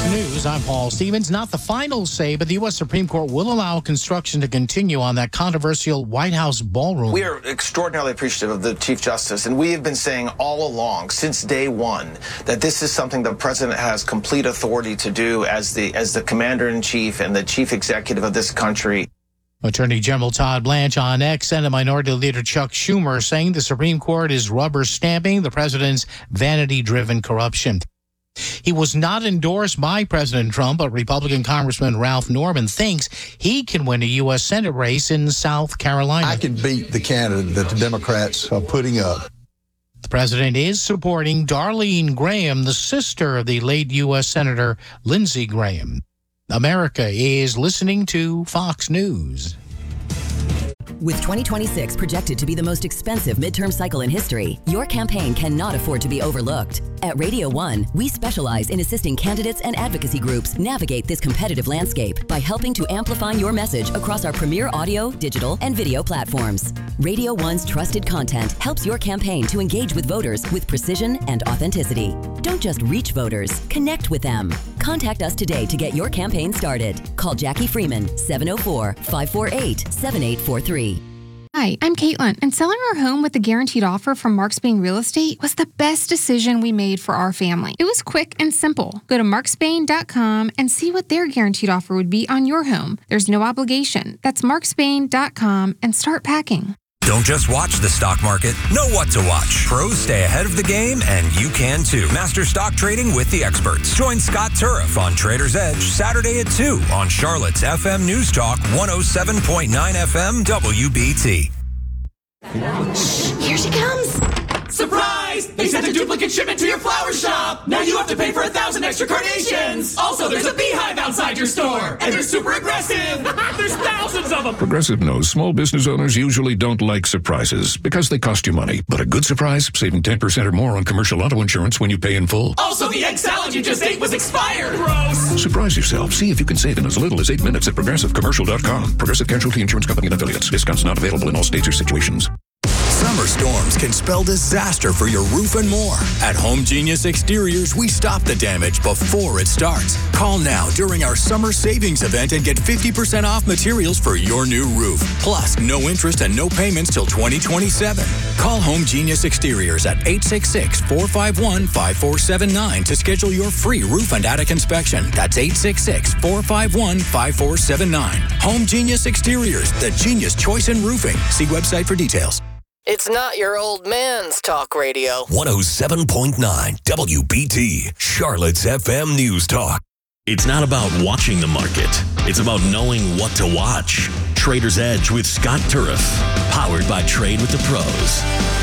News, I'm Paul Stevens. Not the final say, but the U.S. Supreme Court will allow construction to continue on that controversial White House ballroom. We are extraordinarily appreciative of the Chief Justice, and we have been saying all along, since day one, that this is something the President has complete authority to do as the Commander-in-Chief and the Chief Executive of this country. Attorney General Todd Blanche on X, Senate Minority Leader Chuck Schumer saying the Supreme Court is rubber stamping the president's vanity-driven corruption. He was not endorsed by President Trump, but Republican Congressman Ralph Norman thinks he can win a U.S. Senate race in South Carolina. I can beat the candidate that the Democrats are putting up. The president is supporting Darlene Graham, the sister of the late U.S. Senator Lindsey Graham. America is listening to Fox News. With 2026 projected to be the most expensive midterm cycle in history, your campaign cannot afford to be overlooked. At Radio 1, we specialize in assisting candidates and advocacy groups navigate this competitive landscape by helping to amplify your message across our premier audio, digital, and video platforms. Radio 1's trusted content helps your campaign to engage with voters with precision and authenticity. Don't just reach voters, connect with them. Contact us today to get your campaign started. Call Jackie Freeman, 704-548-7843. Hi, I'm Caitlin, and selling our home with a guaranteed offer from Marks Bain Real Estate was the best decision we made for our family. It was quick and simple. Go to marksbain.com and see what their guaranteed offer would be on your home. There's no obligation. That's marksbain.com and start packing. Don't just watch the stock market. Know what to watch. Pros stay ahead of the game, and you can too. Master stock trading with the experts. Join Scott Turriff on Trader's Edge Saturday at 2 on Charlotte's FM News Talk 107.9 FM WBT. Here she comes. Surprise! They sent a duplicate shipment to your flower shop! Now you have to pay for 1,000 extra carnations! Also, there's a beehive outside your store! And they're super aggressive! There's thousands of them! Progressive knows small business owners usually don't like surprises because they cost you money. But a good surprise, saving 10% or more on commercial auto insurance when you pay in full. Also, the egg salad you just ate was expired! Gross! Surprise yourself. See if you can save in as little as 8 minutes at ProgressiveCommercial.com. Progressive Casualty Insurance Company and Affiliates. Discounts not available in all states or situations. Summer storms can spell disaster for your roof and more. At Home Genius Exteriors, we stop the damage before it starts. Call now during our summer savings event and get 50% off materials for your new roof. Plus, no interest and no payments till 2027. Call Home Genius Exteriors at 866-451-5479 to schedule your free roof and attic inspection. That's 866-451-5479. Home Genius Exteriors, the genius choice in roofing. See website for details. It's not your old man's talk radio. 107.9 WBT, Charlotte's FM News Talk. It's not about watching the market. It's about knowing what to watch. Trader's Edge with Scott Turriff. Powered by Trade with the Pros.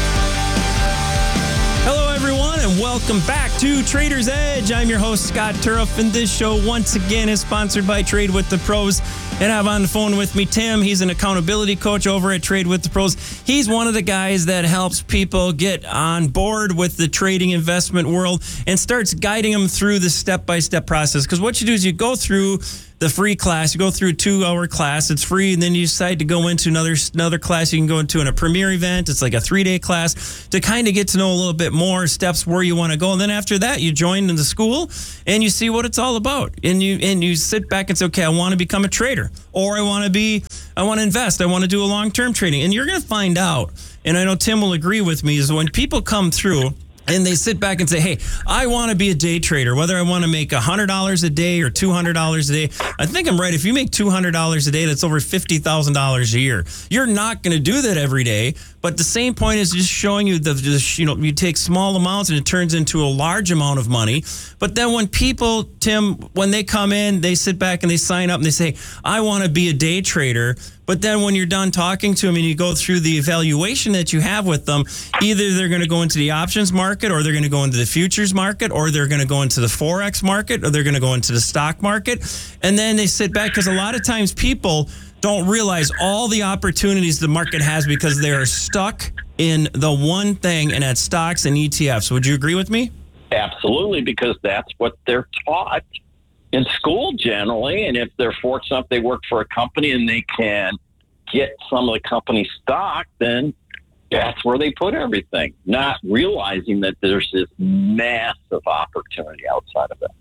Hello, everyone, and welcome back to Trader's Edge. I'm your host, Scott Turriff, and this show once again is sponsored by Trade with the Pros. And I have on the phone with me Tim. He's an accountability coach over at Trade with the Pros. He's one of the guys that helps people get on board with the trading investment world and starts guiding them through the step-by-step process. Because what you do is you go through the free class, you go through a 2-hour class, it's free, and then you decide to go into another class you can go into in a premier event. It's like a 3-day class to kind of get to know a little bit more steps where you want to go. And then after that, you join in the school and you see what it's all about. And you sit back and say, okay, I want to become a trader, or I want to invest, I want to do a long-term trading. And you're going to find out, and I know Tim will agree with me, is when people come through and they sit back and say, hey, I want to be a day trader, whether I want to make $100 a day or $200 a day. I think I'm right. If you make $200 a day, that's over $50,000 a year. You're not going to do that every day. But the same point is just showing you you take small amounts and it turns into a large amount of money. But then when people, Tim, when they come in, they sit back and they sign up and they say, I want to be a day trader. But then when you're done talking to them and you go through the evaluation that you have with them, either they're going to go into the options market, or they're going to go into the futures market, or they're going to go into the Forex market, or they're going to go into the stock market. And then they sit back because a lot of times people don't realize all the opportunities the market has because they are stuck in the one thing, and that's stocks and ETFs. Would you agree with me? Absolutely, because that's what they're taught in school generally. And if they're fortunate enough they work for a company and they can get some of the company stock, then that's where they put everything, not realizing that there's this massive opportunity outside of it.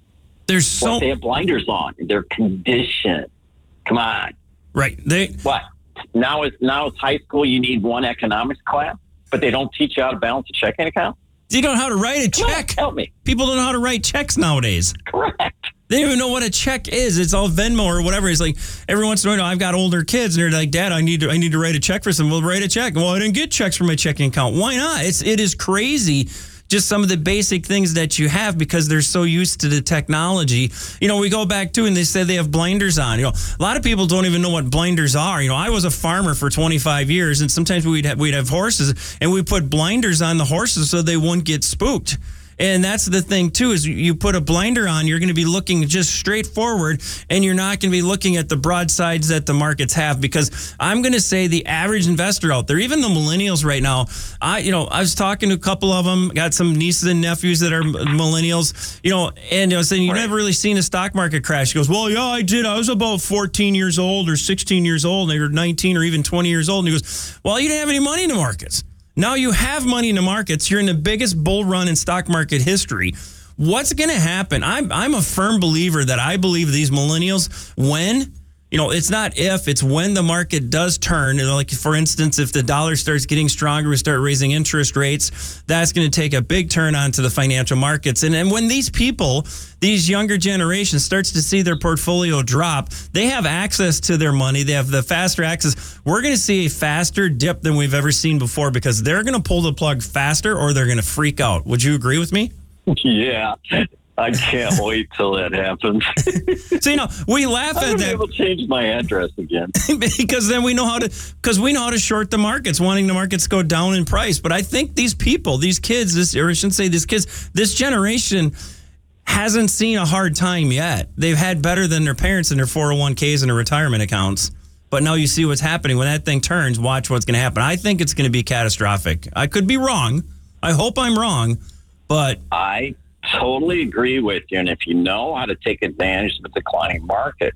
What, they have blinders on. They're conditioned. Come on. Right. What? Now it's high school. You need one economics class, but they don't teach you how to balance a checking account? You don't know how to write a check. Help me. People don't know how to write checks nowadays. Correct. They don't even know what a check is. It's all Venmo or whatever. It's like every once in a while, I've got older kids, and they're like, "Dad, I need to write a check for some." Well, write a check. Well, I didn't get checks from my checking account. Why not? It is crazy. Just some of the basic things that you have because they're so used to the technology. We go back to, and they say they have blinders on. A lot of people don't even know what blinders are. I was a farmer for 25 years, and sometimes we'd have horses, and we put blinders on the horses so they wouldn't get spooked. And that's the thing, too, is you put a blinder on, you're going to be looking just straight forward, and you're not going to be looking at the broadsides that the markets have, because I'm going to say the average investor out there, even the millennials right now, I was talking to a couple of them, got some nieces and nephews that are millennials, and saying, you've never really seen a stock market crash. He goes, well, yeah, I did. I was about 14 years old or 16 years old, and they were 19 or even 20 years old. And he goes, well, you didn't have any money in the markets. Now you have money in the markets. You're in the biggest bull run in stock market history. What's going to happen? I'm a firm believer that I believe these millennials, when, it's not if, it's when the market does turn. Like, for instance, if the dollar starts getting stronger, we start raising interest rates, that's going to take a big turn onto the financial markets. And when these people, these younger generations, starts to see their portfolio drop, they have access to their money. They have the faster access. We're going to see a faster dip than we've ever seen before, because they're going to pull the plug faster or they're going to freak out. Would you agree with me? Yeah. I can't wait till that happens. So, we laugh at that. I will change my address again. Because then we know how to short the markets, wanting the markets to go down in price. But I think these people, these kids, this generation hasn't seen a hard time yet. They've had better than their parents in their 401ks and their retirement accounts. But now you see what's happening. When that thing turns, watch what's going to happen. I think it's going to be catastrophic. I could be wrong. I hope I'm wrong. But I totally agree with you. And if you know how to take advantage of the declining market,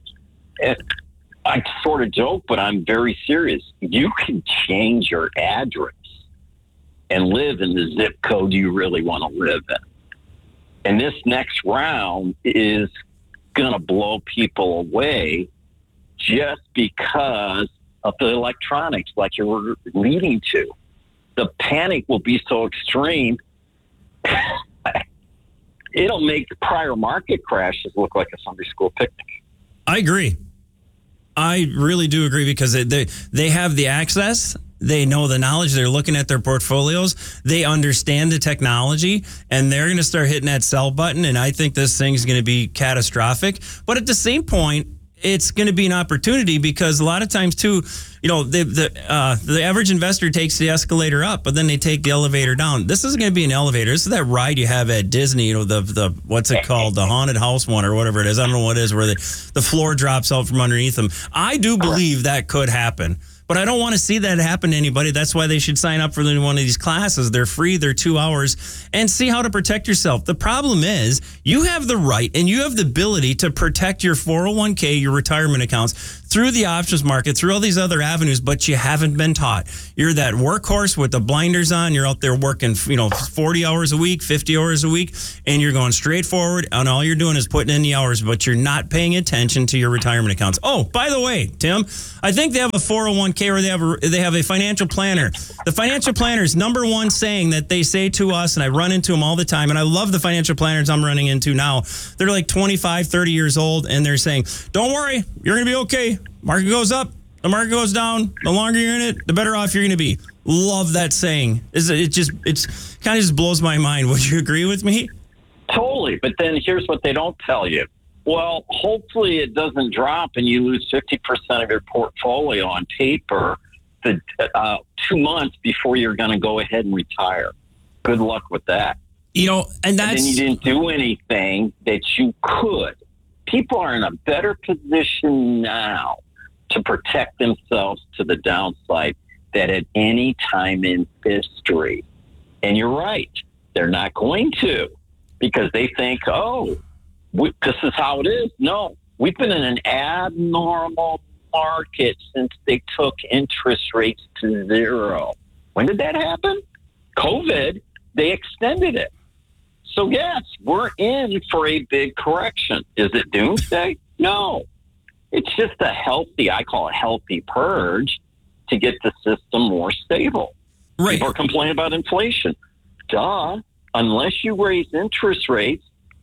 I sort of joke, but I'm very serious. You can change your address and live in the zip code you really want to live in. And this next round is going to blow people away just because of the electronics, like you were leading to. The panic will be so extreme, it'll make prior market crashes look like a Sunday school picnic. I agree. I really do agree, because they have the access. They know the knowledge. They're looking at their portfolios. They understand the technology, and they're going to start hitting that sell button. And I think this thing is going to be catastrophic. But at the same point, it's going to be an opportunity, because a lot of times too, the average investor takes the escalator up, but then they take the elevator down. This isn't going to be an elevator. This is that ride you have at Disney, the what's it called? The haunted house one or whatever it is. I don't know what it is, where the floor drops out from underneath them. I do believe that could happen. But I don't want to see that happen to anybody. That's why they should sign up for one of these classes. They're free. They're 2 hours. And see how to protect yourself. The problem is you have the right and you have the ability to protect your 401k, your retirement accounts, through the options market, through all these other avenues, but you haven't been taught. You're that workhorse with the blinders on. You're out there working, 40 hours a week, 50 hours a week, and you're going straight forward, and all you're doing is putting in the hours, but you're not paying attention to your retirement accounts. Oh, by the way, Tim, I think they have a 401k, or they have a financial planner. The financial planner's number one saying that they say to us, and I run into them all the time, and I love the financial planners I'm running into now. They're like 25, 30 years old, and they're saying, don't worry, you're going to be okay. Market goes up, the market goes down. The longer you're in it, the better off you're going to be. Love that saying. It's kind of just blows my mind. Would you agree with me? Totally. But then here's what they don't tell you. Well, hopefully it doesn't drop and you lose 50% of your portfolio on paper 2 months before you're going to go ahead and retire. Good luck with that. And then you didn't do anything that you could. People are in a better position now to protect themselves to the downside than at any time in history. And you're right. They're not going to, because they think, this is how it is. No, we've been in an abnormal market since they took interest rates to 0. When did that happen? COVID, they extended it. So, yes, we're in for a big correction. Is it doomsday? No. It's just I call it healthy purge to get the system more stable. Right. People are complaining about inflation. Duh. Unless you raise interest rates,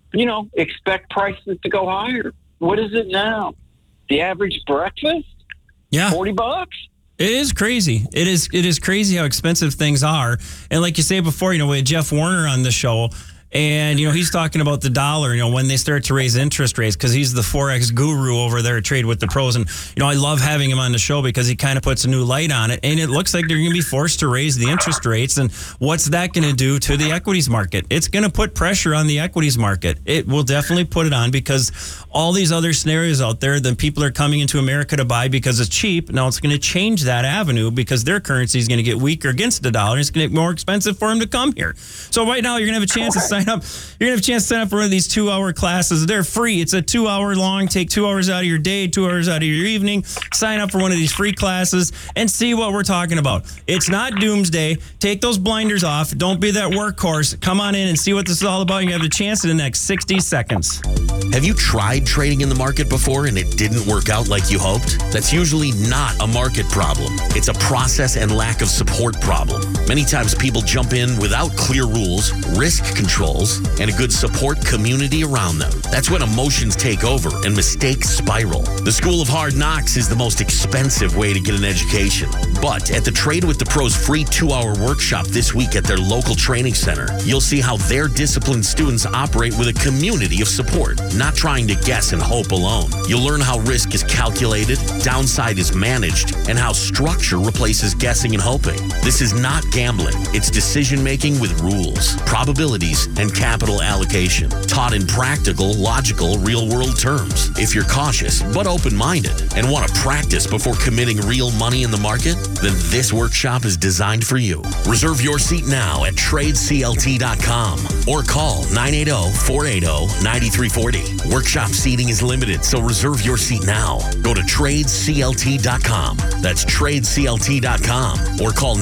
expect prices to go higher. What is it now? The average breakfast? Yeah. $40? It is crazy. It is crazy how expensive things are. And like you say before, we had Jeff Warner on the show, and, he's talking about the dollar, when they start to raise interest rates, because he's the Forex guru over there at Trade with the Pros. And, I love having him on the show because he kind of puts a new light on it. And it looks like they're going to be forced to raise the interest rates. And what's that going to do to the equities market? It's going to put pressure on the equities market. It will definitely put it on, because all these other scenarios out there, then people are coming into America to buy because it's cheap. Now it's going to change that avenue because their currency is going to get weaker against the dollar. It's going to get more expensive for them to come here. So right now you're going to have a chance to sign up. You're going to have a chance to sign up for one of these 2-hour classes. They're free. It's a 2-hour long. Take 2 hours out of your day, 2 hours out of your evening. Sign up for one of these free classes and see what we're talking about. It's not doomsday. Take those blinders off. Don't be that workhorse. Come on in and see what this is all about. You have a chance in the next 60 seconds. Have you tried trading in the market before and it didn't work out like you hoped? That's usually not a market problem. It's a process and lack of support problem. Many times people jump in without clear rules, risk controls, and a good support community around them. That's when emotions take over and mistakes spiral. The School of Hard Knocks is the most expensive way to get an education. But at the Trade with the Pros free 2-hour workshop this week at their local training center, you'll see how their disciplined students operate with a community of support, not trying to guess and hope alone. You'll learn how risk is calculated, downside is managed, and how structure replaces guessing and hoping. This is not gambling. It's decision-making with rules, probabilities, and capital allocation, taught in practical, logical, real-world terms. If you're cautious but open-minded and want to practice before committing real money in the market, then this workshop is designed for you. Reserve your seat now at tradeclt.com or call 980-480-9340. Workshop seating is limited, so reserve your seat now. Go to tradeclt.com. That's tradeclt.com or call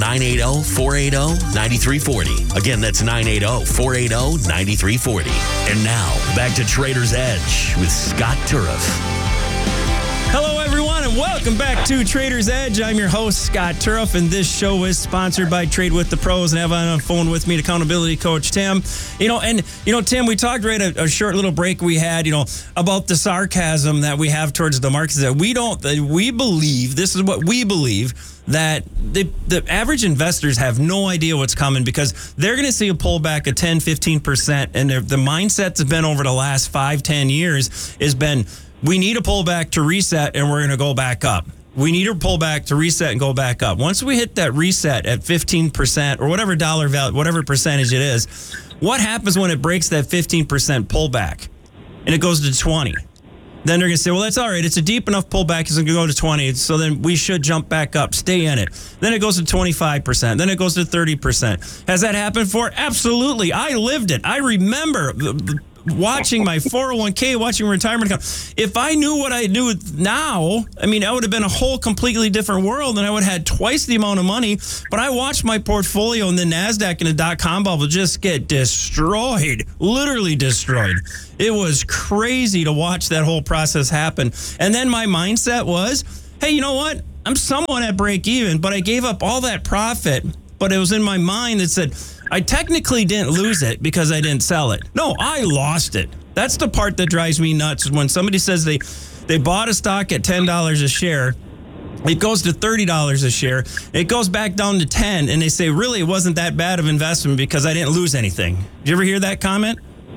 980-480-9340. Again, that's 980-480-9340. And now, back to Trader's Edge with Scott Turef. Hello, everyone, and welcome back to Trader's Edge. I'm your host, Scott Turef, and this show is sponsored by Trade with the Pros. And I have on the phone with me accountability coach Tim. Tim, we talked right a short little break we had, about the sarcasm that we have towards the markets. That we believe, this is what we believe, that the average investors have no idea what's coming, because they're going to see a pullback of 10-15%, and the mindset that's been over the last 5-10 years has been, we need a pullback to reset, and we're going to go back up. We need a pullback to reset and go back up. Once we hit that reset at 15% or whatever dollar value, whatever percentage it is, what happens when it breaks that 15% pullback and it goes to 20? Then they're going to say, well, that's all right. It's a deep enough pullback. It's going to go to 20. So then we should jump back up. Stay in it. Then it goes to 25%. Then it goes to 30%. Has that happened before? Absolutely. I lived it. I remember watching my 401k, watching retirement account. If I knew what I knew now, I would have been a whole completely different world, and I would have had twice the amount of money. But I watched my portfolio in the NASDAQ and the dot-com bubble just get destroyed, literally destroyed. It was crazy to watch that whole process happen. And then my mindset was, hey, you know what? I'm somewhat at break even, but I gave up all that profit. But it was in my mind that said, I technically didn't lose it because I didn't sell it. No, I lost it. That's the part that drives me nuts. When somebody says they bought a stock at $10 a share, it goes to $30 a share, it goes back down to 10, and they say, really, it wasn't that bad of investment because I didn't lose anything. Did you ever hear that comment?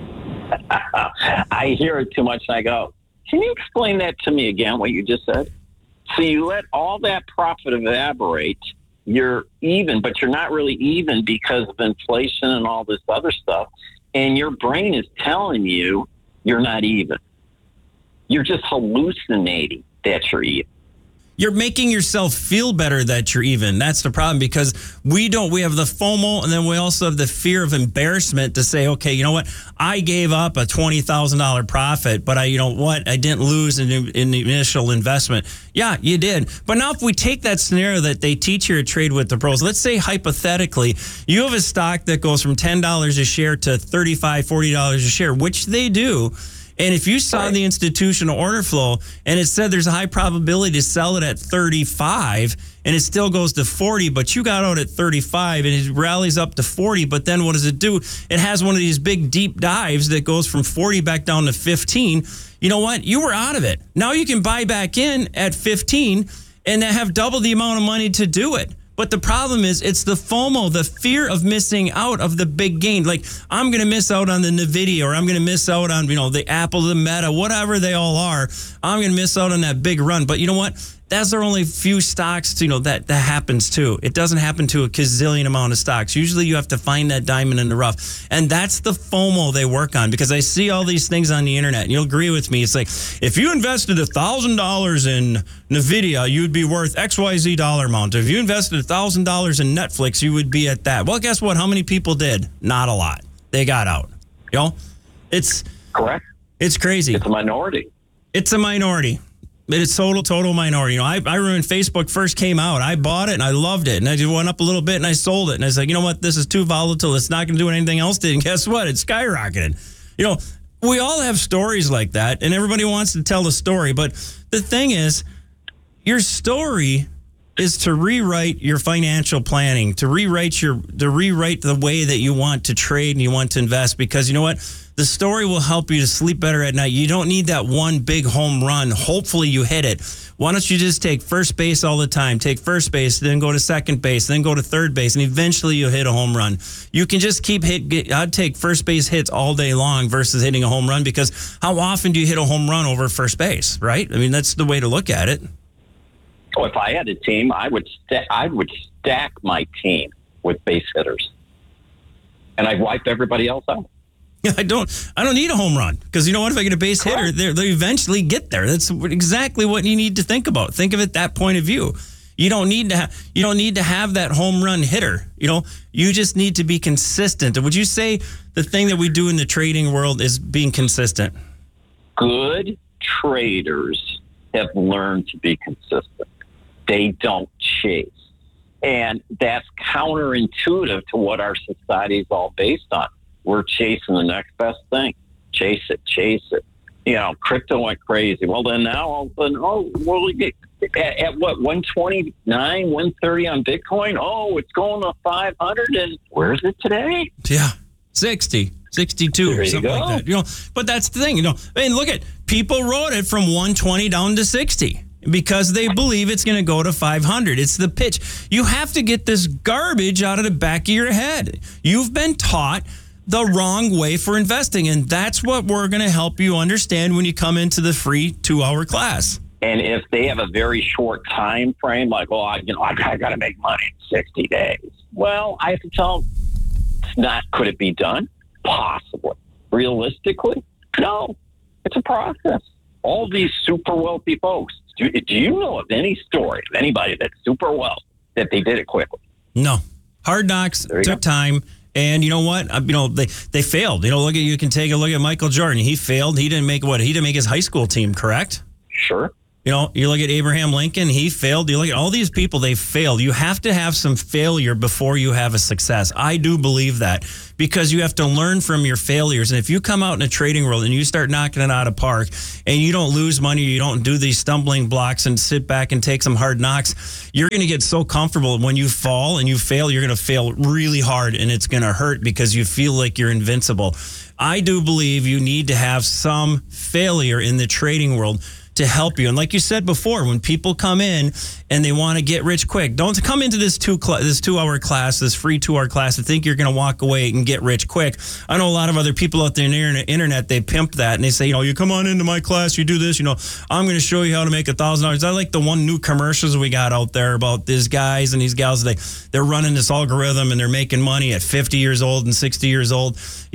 I hear it too much, and I go, can you explain that to me again, what you just said? So you let all that profit evaporate. You're even, but you're not really even because of inflation and all this other stuff. And your brain is telling you you're not even. You're just hallucinating that you're even. You're making yourself feel better that you're even. That's the problem, because we have the FOMO, and then we also have the fear of embarrassment to say, okay, you know what? I gave up a $20,000 profit, but I didn't lose in the initial investment. Yeah, you did. But now if we take that scenario that they teach you at Trade with the Pros, let's say hypothetically, you have a stock that goes from $10 a share to $35, $40 a share, which they do. And if you saw the institutional order flow and it said there's a high probability to sell it at 35 and it still goes to 40, but you got out at 35 and it rallies up to 40, but then what does it do? It has one of these big deep dives that goes from 40 back down to 15. You know what? You were out of it. Now you can buy back in at 15 and have double the amount of money to do it. But the problem is it's the FOMO, the fear of missing out of the big gain. Like, I'm going to miss out on the NVIDIA, or I'm going to miss out on, the Apple, the Meta, whatever they all are. I'm going to miss out on that big run. But you know what? That's our only few stocks, that happens to. It doesn't happen to a gazillion amount of stocks. Usually you have to find that diamond in the rough. And that's the FOMO they work on, because I see all these things on the internet, and you'll agree with me. It's like, if you invested $1,000 in NVIDIA, you'd be worth XYZ dollar amount. If you invested $1,000 in Netflix, you would be at that. Well, guess what? How many people did? Not a lot. They got out. It's correct. It's crazy. It's a minority. It's a minority. It's total minority. I remember when Facebook first came out, I bought it and I loved it. And I just went up a little bit and I sold it. And I was like, you know what? This is too volatile. It's not going to do anything else did. And guess what? It skyrocketed. We all have stories like that, and everybody wants to tell a story. But the thing is, your story is to rewrite your financial planning, to rewrite the way that you want to trade and you want to invest, because you know what? The story will help you to sleep better at night. You don't need that one big home run. Hopefully you hit it. Why don't you just take first base all the time? Take first base, then go to second base, then go to third base, and eventually you'll hit a home run. You can just I'd take first base hits all day long versus hitting a home run, because how often do you hit a home run over first base, right? I mean, that's the way to look at it. Oh, if I had a team, I would stack my team with base hitters, and I'd wipe everybody else out. I don't need a home run, because you know what? If I get a base hitter, they eventually get there. That's exactly what you need to think about. Think of it that point of view. You don't need to have that home run hitter. You just need to be consistent. Would you say the thing that we do in the trading world is being consistent? Good traders have learned to be consistent. They don't chase. And that's counterintuitive to what our society is all based on. We're chasing the next best thing. Chase it. Crypto went crazy. Well, then now all of a sudden, we get at what, 129, 130 on Bitcoin? Oh, it's going to 500, and where is it today? Yeah, 60, 62, something like that. But that's the thing, look at, people wrote it from 120 down to 60. Because they believe it's going to go to 500. It's the pitch. You have to get this garbage out of the back of your head. You've been taught the wrong way for investing, and that's what we're going to help you understand when you come into the free 2-hour class. And if they have a very short time frame, like, I got to make money in 60 days. Well, I have to tell them, it's not. Could it be done? Possibly. Realistically, no. It's a process. All these super wealthy folks. Do you know of any story of anybody that's super wealthy that they did it quickly? No. Hard knocks, took time. And you know what? They failed. You can take a look at Michael Jordan. He failed. He didn't make his high school team, correct? Sure. You look at Abraham Lincoln, he failed. You look at all these people, they failed. You have to have some failure before you have a success. I do believe that, because you have to learn from your failures. And if you come out in a trading world and you start knocking it out of park and you don't lose money, you don't do these stumbling blocks and sit back and take some hard knocks, you're going to get so comfortable. When you fall and you fail, you're going to fail really hard, and it's going to hurt because you feel like you're invincible. I do believe you need to have some failure in the trading world to help you. And like you said before, when people come in and they want to get rich quick, don't come into this 2-hour class, this free 2-hour class, and think you're going to walk away and get rich quick. I know a lot of other people out there in the internet, they pimp that, and they say, you come on into my class, you do this, I'm going to show you how to make $1,000. I like the one new commercials we got out there about these guys and these gals. They're running this algorithm and they're making money at 50 years old and 60 years old.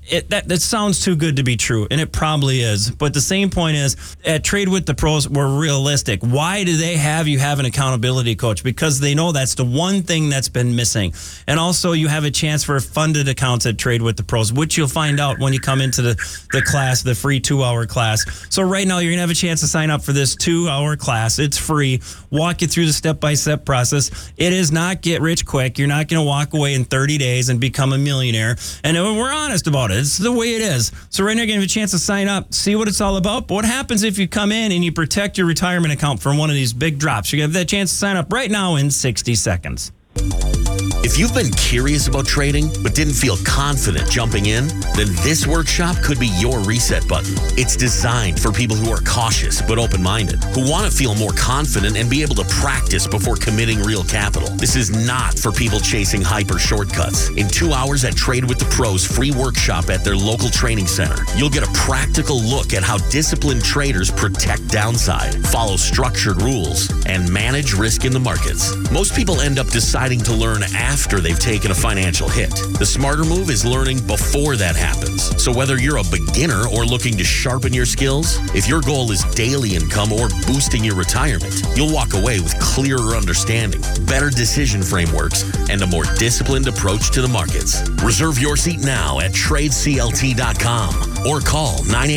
that sounds too good to be true, and it probably is. But the same point is, at Trade with the Pros, we're realistic. Why do they have you have an accountability coach? Because they know that's the one thing that's been missing. And also, you have a chance for funded accounts at Trade with the Pros, which you'll find out when you come into the class, the free 2-hour class. So right now, you're going to have a chance to sign up for this 2-hour class. It's free. Walk you through the step-by-step process. It is not get rich quick. You're not going to walk away in 30 days and become a millionaire. And we're honest about it. It's the way it is. So right now, you're going to have a chance to sign up, see what it's all about. But what happens if you come in and you protect your retirement account from one of these big drops? You're going to have that chance to sign up right now in 60 seconds. If you've been curious about trading but didn't feel confident jumping in, then this workshop could be your reset button. It's designed for people who are cautious but open-minded, who want to feel more confident and be able to practice before committing real capital. This is not for people chasing hyper shortcuts. In 2 hours at Trade with the Pros free workshop at their local training center, you'll get a practical look at how disciplined traders protect downside, follow structured rules, and manage risk in the markets. Most people end up deciding to learn after they've taken a financial hit. The smarter move is learning before that happens. So whether you're a beginner or looking to sharpen your skills, if your goal is daily income or boosting your retirement, you'll walk away with clearer understanding, better decision frameworks, and a more disciplined approach to the markets. Reserve your seat now at tradeclt.com or call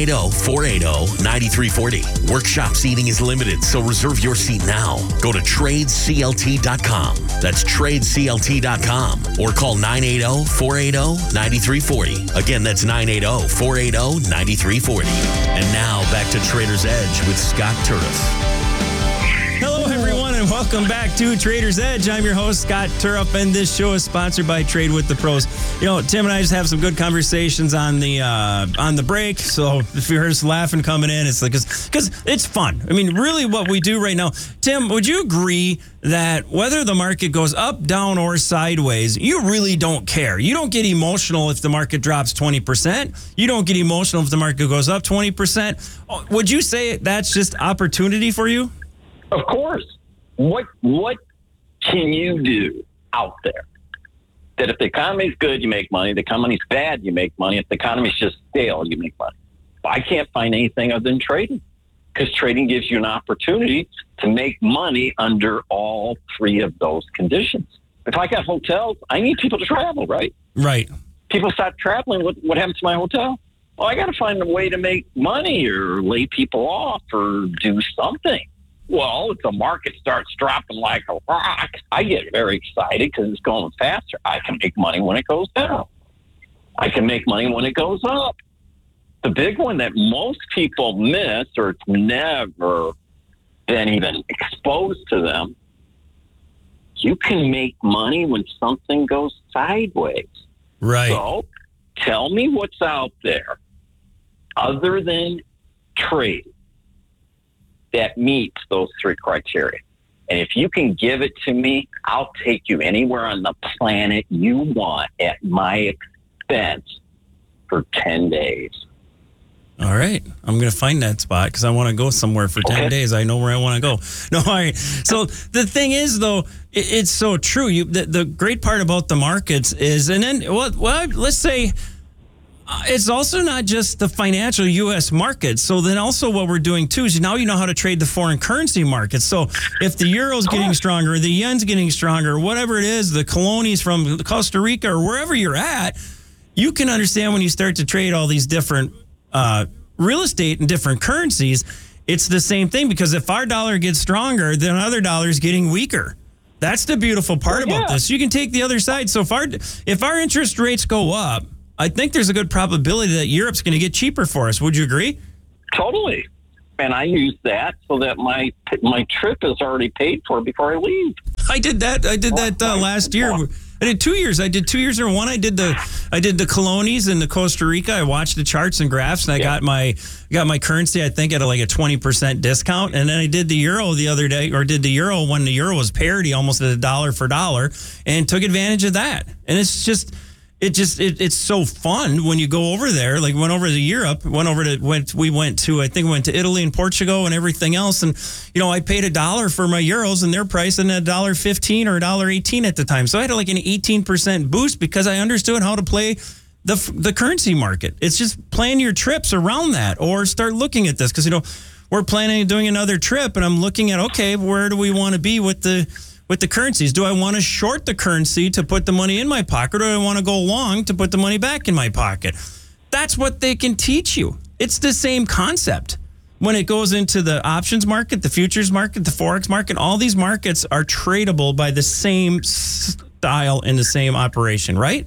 980-480-9340. Workshop seating is limited, so reserve your seat now. Go to tradeclt.com. That's tradeclt.com or call 980-480-9340. Again, that's 980-480-9340. And now back to Trader's Edge with Scott Turf. Hello, everyone, and welcome back to Trader's Edge. I'm your host, Scott Turrup, and this show is sponsored by Trade with the Pros. You know, Tim and I just have some good conversations on the break. So if you heard us laughing coming in, it's like because it's fun. I mean, really, what we do right now. Tim, would you agree that whether the market goes up, down, or sideways, you really don't care? You don't get emotional if the market drops 20%. You don't get emotional if the market goes up 20%. Would you say that's just opportunity for you? Of course. What can you do out there that if the economy's good, you make money. The economy's bad, you make money. If the economy's just stale, you make money. I can't find anything other than trading, because trading gives you an opportunity to make money under all three of those conditions. If I got hotels, I need people to travel, right? Right. People stop traveling. What happens to my hotel? Well, I got to find a way to make money or lay people off or do something. Well, if the market starts dropping like a rock, I get very excited because it's going faster. I can make money when it goes down. I can make money when it goes up. The big one that most people miss, or it's never been even exposed to them, you can make money when something goes sideways. Right. So tell me what's out there other than trade that meets those three criteria. And if you can give it to me, I'll take you anywhere on the planet you want at my expense for 10 days. All right. I'm going to find that spot because I want to go somewhere for 10 days. I know where I want to go. No, all right. So the thing is, though, it's so true. The great part about the markets is, and then, well, let's say, it's also not just the financial U.S. markets. So then also what we're doing, too, is now you know how to trade the foreign currency markets. So if the euro's getting stronger, the yen's getting stronger, whatever it is, the colonies from Costa Rica or wherever you're at, you can understand when you start to trade all these different real estate and different currencies, it's the same thing, because if our dollar gets stronger, then other dollars getting weaker. That's the beautiful part about this. You can take the other side. So if our interest rates go up, I think there's a good probability that Europe's going to get cheaper for us. Would you agree? Totally. And I use that so that my trip is already paid for before I leave. I did that last year. I did 2 years. I did 2 years in one. I did the colonies in the Costa Rica. I watched the charts and graphs, and I got my currency, I think, at like a 20% discount. And then I did the euro the other day, or did the euro when the euro was parity, almost at $1 for dollar, and took advantage of that. And it's so fun when you go over there. Like went over to Europe, we went to Italy and Portugal and everything else. And, I paid $1 for my euros, and they're pricing at $1.15 or $1.18 at the time. So I had like an 18% boost because I understood how to play the currency market. It's just plan your trips around that, or start looking at this, because we're planning on doing another trip, and I'm looking at, okay, where do we want to be with the currencies? Do I want to short the currency to put the money in my pocket, or do I want to go long to put the money back in my pocket? That's what they can teach you. It's the same concept. When it goes into the options market, the futures market, the Forex market, all these markets are tradable by the same style and the same operation, right?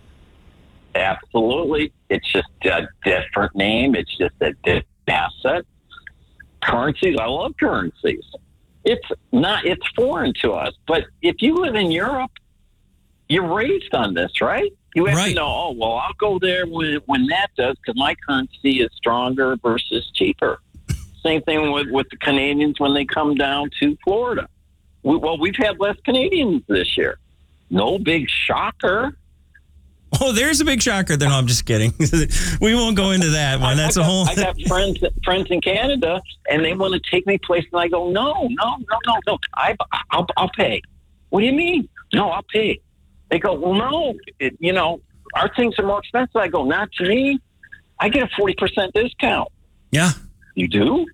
Absolutely. It's just a different name. It's just a different asset. Currencies, I love currencies. It's foreign to us. But if you live in Europe, you're raised on this, right? You have to know, I'll go there when that does, because my currency is stronger versus cheaper. Same thing with the Canadians when they come down to Florida. We've had less Canadians this year. No big shocker. Oh, there's a big shocker. No, I'm just kidding. We won't go into that one. That's a whole. I got friends in Canada, and they want to take me places, and I go, no. I'll pay. What do you mean? No, I'll pay. They go, well, no. Our things are more expensive. I go, not to me. I get a 40% discount. Yeah. You do?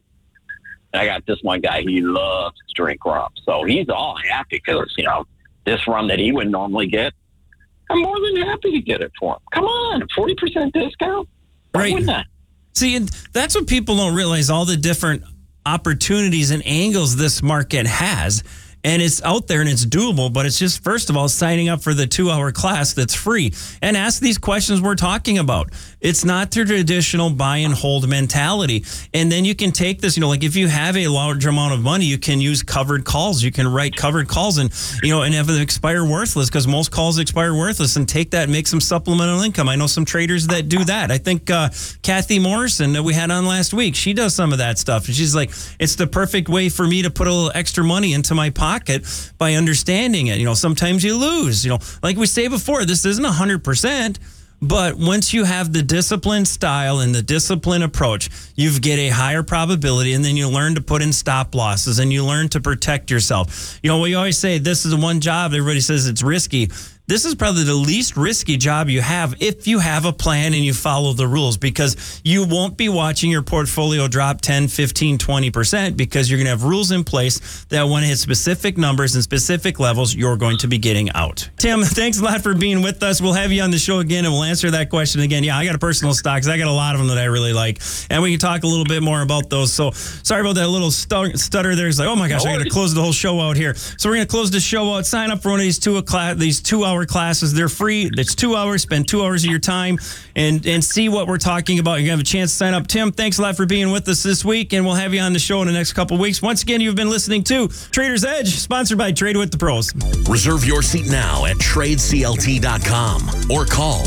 I got this one guy. He loves to drink rum, so he's all happy because this rum that he would normally get, I'm more than happy to get it for him. Come on, 40% discount. Why right. wouldn't I? See, that's what people don't realize, all the different opportunities and angles this market has. And it's out there and it's doable, but it's just, first of all, signing up for the 2-hour class that's free and ask these questions we're talking about. It's not the traditional buy and hold mentality. And then you can take this, like if you have a large amount of money, you can use covered calls. You can write covered calls and have them expire worthless, because most calls expire worthless, and take that and make some supplemental income. I know some traders that do that. I think Kathy Morrison that we had on last week, she does some of that stuff. And she's like, it's the perfect way for me to put a little extra money into my pocket by understanding it. Sometimes you lose. Like we say before, this isn't 100%. But once you have the disciplined style and the disciplined approach, you get a higher probability, and then you learn to put in stop losses and you learn to protect yourself. We always say this is the one job everybody says it's risky. This is probably the least risky job you have if you have a plan and you follow the rules, because you won't be watching your portfolio drop 10, 15, 20%, because you're going to have rules in place that when it hits specific numbers and specific levels, you're going to be getting out. Tim, thanks a lot for being with us. We'll have you on the show again and we'll answer that question again. Yeah, I got a personal stocks. I got a lot of them that I really like, and we can talk a little bit more about those. So sorry about that little stutter there. It's like, oh my gosh, I got to close the whole show out here. So we're going to close the show out. Sign up for one of these 2-hour classes. They're free. It's 2 hours. Spend 2 hours of your time and see what we're talking about. You're going to have a chance to sign up. Tim, thanks a lot for being with us this week, and we'll have you on the show in the next couple of weeks. Once again, you've been listening to Trader's Edge, sponsored by Trade with the Pros. Reserve your seat now at tradeclt.com or call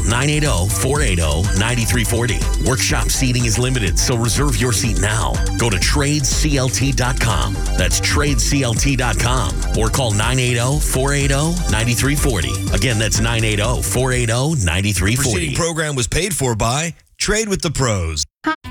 980-480-9340. Workshop seating is limited, so reserve your seat now. Go to tradeclt.com. That's tradeclt.com or call 980-480-9340. Again, that's 980-480-9340. Preceding program was paid for by Trade with the Pros.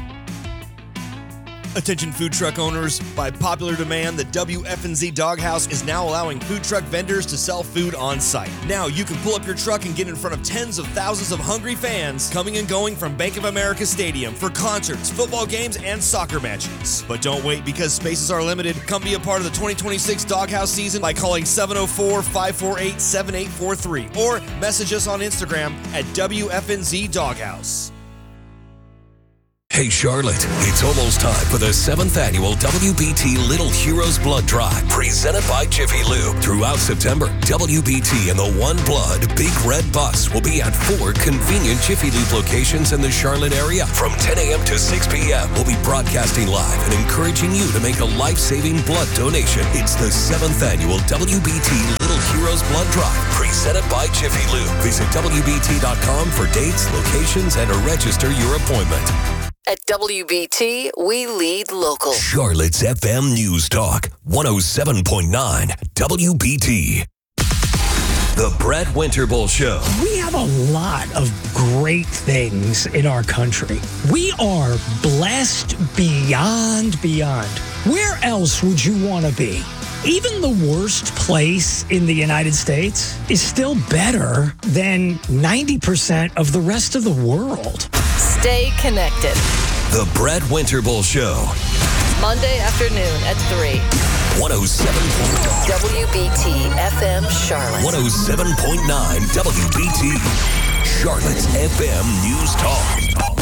Attention food truck owners, by popular demand, the WFNZ Doghouse is now allowing food truck vendors to sell food on site. Now you can pull up your truck and get in front of tens of thousands of hungry fans coming and going from Bank of America Stadium for concerts, football games, and soccer matches. But don't wait, because spaces are limited. Come be a part of the 2026 Doghouse season by calling 704-548-7843 or message us on Instagram at WFNZ Doghouse. Hey, Charlotte, it's almost time for the 7th annual WBT Little Heroes Blood Drive, presented by Jiffy Lube. Throughout September, WBT and the One Blood Big Red Bus will be at 4 convenient Jiffy Lube locations in the Charlotte area. From 10 a.m. to 6 p.m., we'll be broadcasting live and encouraging you to make a life-saving blood donation. It's the 7th annual WBT Little Heroes Blood Drive, presented by Jiffy Lube. Visit WBT.com for dates, locations, and to register your appointment. At WBT, we lead local. Charlotte's FM News Talk, 107.9 WBT. The Brett Winterbull Show. We have a lot of great things in our country. We are blessed beyond. Where else would you want to be? even the worst place in the United States is still better than 90% of the rest of the world. Stay connected. The Brett Winterble Show. Monday afternoon at 3. 107.9 WBT FM Charlotte. 107.9 WBT. Charlotte's FM News Talk.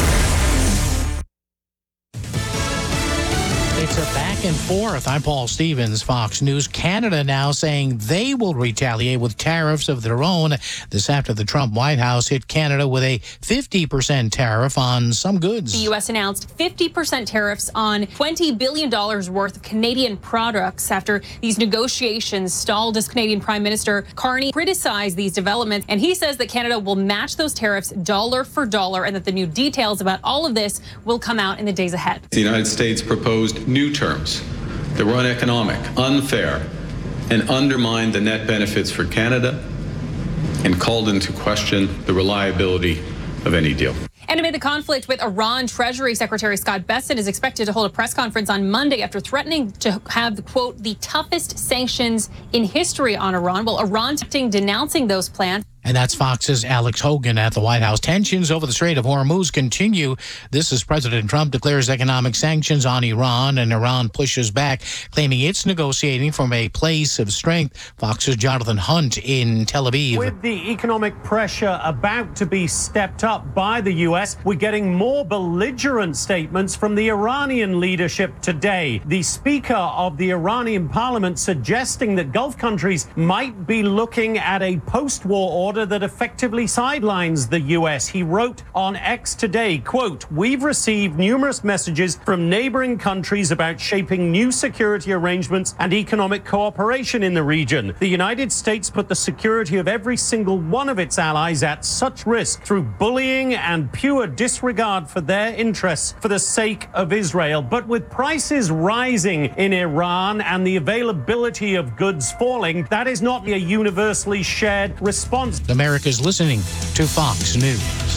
It's a back and forth. I'm Paul Stevens, Fox News. Canada now saying they will retaliate with tariffs of their own. This after the Trump White House hit Canada with a 50% tariff on some goods. The U.S. announced 50% tariffs on $20 billion worth of Canadian products after these negotiations stalled, as Canadian Prime Minister Carney criticized these developments. And he says that Canada will match those tariffs dollar for dollar and that the new details about all of this will come out in the days ahead. The United States proposed new terms that were uneconomic, unfair, and undermined the net benefits for Canada and called into question the reliability of any deal. And amid the conflict with Iran, Treasury Secretary Scott Bessent is expected to hold a press conference on Monday after threatening to have, quote, the toughest sanctions in history on Iran. Well, Iran denouncing those plans. And that's Fox's Alex Hogan at the White House. Tensions over the Strait of Hormuz continue. This as President Trump declares economic sanctions on Iran, and Iran pushes back, claiming it's negotiating from a place of strength. Fox's Jonathan Hunt in Tel Aviv. With the economic pressure about to be stepped up by the U.S., we're getting more belligerent statements from the Iranian leadership today. The Speaker of the Iranian parliament suggesting that Gulf countries might be looking at a post-war order that effectively sidelines the U.S. He wrote on X today, quote, "We've received numerous messages from neighboring countries about shaping new security arrangements and economic cooperation in the region. The United States put the security of every single one of its allies at such risk through bullying and pure disregard for their interests for the sake of Israel. But with prices rising in Iran and the availability of goods falling, that is not a universally shared response." America's listening to Fox News.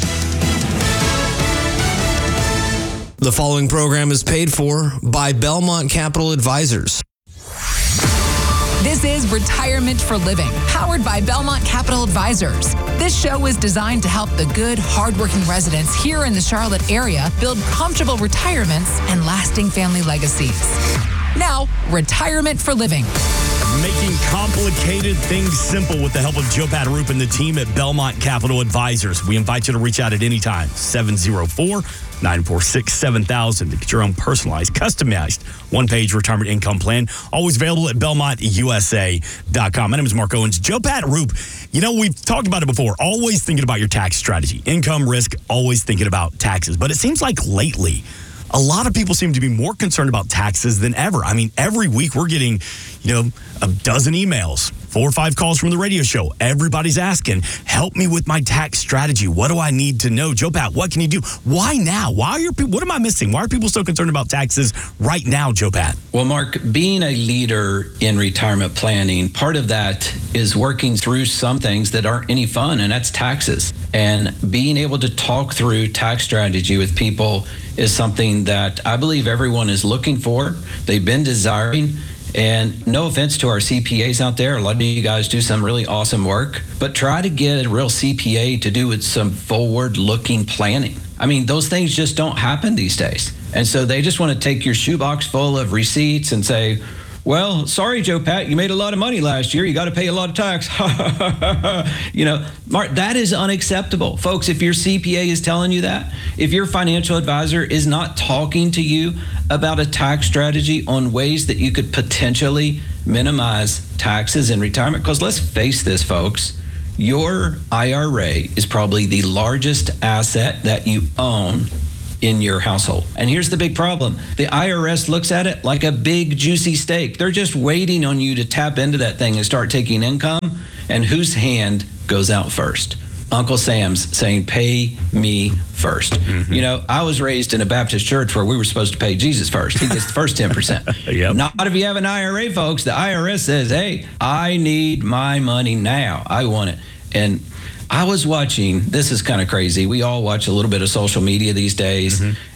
The following program is paid for by Belmont Capital Advisors. This is Retirement for Living, powered by Belmont Capital Advisors. This show is designed to help the good, hardworking residents here in the Charlotte area build comfortable retirements and lasting family legacies. Now, Retirement for Living. Making complicated things simple with the help of Joe Patarup and the team at Belmont Capital Advisors. We invite you to reach out at any time, 704-946-7000 to get your own personalized, customized, one-page retirement income plan. Always available at BelmontUSA.com. My name is Mark Owens. Joe Patarup, you know, we've talked about it before, always thinking about your tax strategy. Income, risk, always thinking about taxes. But it seems like lately, a lot of people seem to be more concerned about taxes than ever. I mean, every week we're getting, a dozen emails, 4 or 5 calls from the radio show. Everybody's asking, help me with my tax strategy. What do I need to know? Joe Pat, what can you do? Why now? What am I missing? Why are people so concerned about taxes right now, Joe Pat? Well, Mark, being a leader in retirement planning, part of that is working through some things that aren't any fun, and that's taxes. And being able to talk through tax strategy with people is something that I believe everyone is looking for. They've been desiring. And no offense to our CPAs out there, a lot of you guys do some really awesome work, but try to get a real CPA to do with some forward-looking planning. I mean, those things just don't happen these days. And so they just want to take your shoebox full of receipts and say, well, sorry, Joe Pat, you made a lot of money last year. You got to pay a lot of tax. Mark, that is unacceptable. Folks, if your CPA is telling you that, if your financial advisor is not talking to you about a tax strategy on ways that you could potentially minimize taxes in retirement, because let's face this, folks, your IRA is probably the largest asset that you own in your household. And here's the big problem. The IRS looks at it like a big juicy steak. They're just waiting on you to tap into that thing and start taking income. And whose hand goes out first? Uncle Sam's saying, pay me first. Mm-hmm. I was raised in a Baptist church where we were supposed to pay Jesus first. He gets the first 10%. Yep. Not if you have an IRA, folks. The IRS says, hey, I need my money now. I want it. And I was watching, this is kind of crazy. We all watch a little bit of social media these days. Mm-hmm.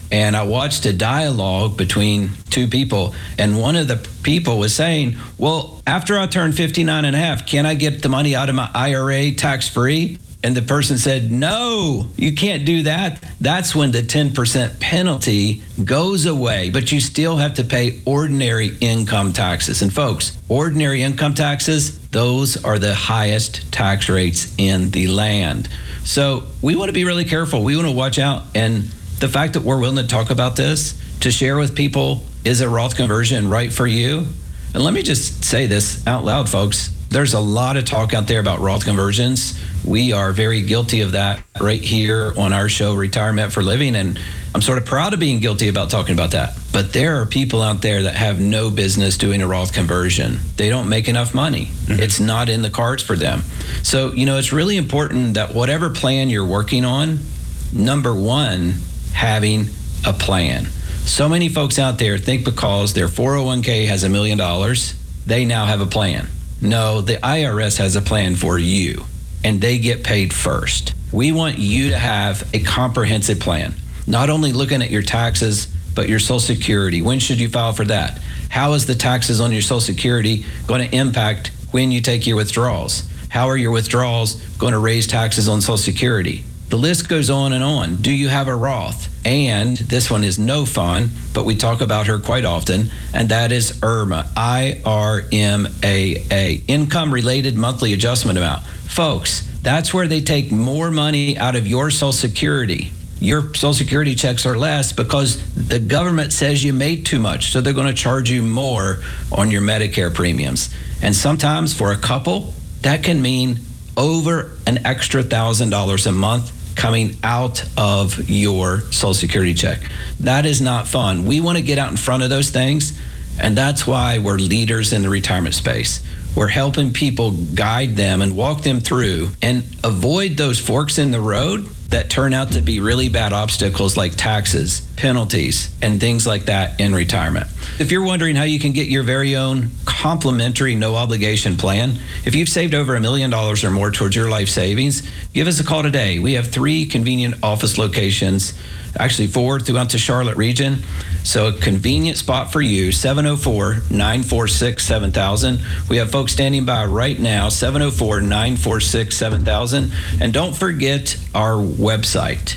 and I watched a dialogue between two people, and one of the people was saying, well, after I turn 59 and a half, can I get the money out of my IRA tax-free? And the person said, no, you can't do that. That's when the 10% penalty goes away, but you still have to pay ordinary income taxes. And folks, ordinary income taxes, those are the highest tax rates in the land. So we want to be really careful. We want to watch out. And the fact that we're willing to talk about this, to share with people, is a Roth conversion right for you? And let me just say this out loud, folks. There's a lot of talk out there about Roth conversions. We are very guilty of that right here on our show, Retirement for Living. And I'm sort of proud of being guilty about talking about that. But there are people out there that have no business doing a Roth conversion. They don't make enough money. Mm-hmm. It's not in the cards for them. So, it's really important that whatever plan you're working on, number one, having a plan. So many folks out there think because their 401k has $1 million, they now have a plan. No, the IRS has a plan for you, and they get paid first. We want you to have a comprehensive plan, not only looking at your taxes, but your Social Security. When should you file for that? How is the taxes on your Social Security going to impact when you take your withdrawals? How are your withdrawals going to raise taxes on Social Security? The list goes on and on. Do you have a Roth? And this one is no fun, but we talk about her quite often, and that is IRMAA, I-R-M-A-A, Income-Related Monthly Adjustment Amount. Folks, that's where they take more money out of your Social Security. Your Social Security checks are less because the government says you made too much, so they're going to charge you more on your Medicare premiums. And sometimes for a couple, that can mean over an extra $1,000 a month coming out of your Social Security check. That is not fun. We want to get out in front of those things, and that's why we're leaders in the retirement space. We're helping people guide them and walk them through and avoid those forks in the road that turn out to be really bad obstacles like taxes, penalties, and things like that in retirement. If you're wondering how you can get your very own complimentary no obligation plan, if you've saved over $1 million or more towards your life savings, give us a call today. We have 3 convenient office locations, actually 4 throughout the Charlotte region. So a convenient spot for you, 704-946-7000. We have folks standing by right now, 704-946-7000. And don't forget our website,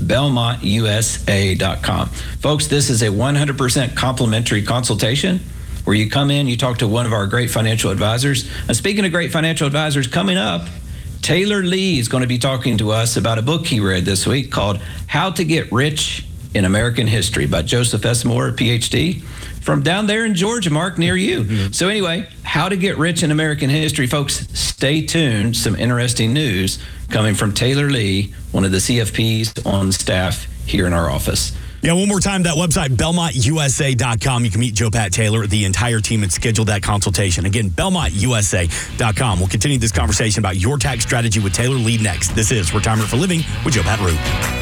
BelmontUSA.com. Folks, this is a 100% complimentary consultation where you come in, you talk to one of our great financial advisors. And speaking of great financial advisors, coming up, Taylor Lee is going to be talking to us about a book he read this week called How to Get Rich in American History by Joseph S. Moore, PhD, from down there in Georgia, Mark, near you. Mm-hmm. So anyway, How to Get Rich in American History. Folks, stay tuned. Some interesting news coming from Taylor Lee, one of the CFPs on staff here in our office. Yeah, one more time, that website, BelmontUSA.com. You can meet Joe Pat Taylor, the entire team, and schedule that consultation. Again, BelmontUSA.com. We'll continue this conversation about your tax strategy with Taylor Lee next. This is Retirement for Living with Joe Pat Root.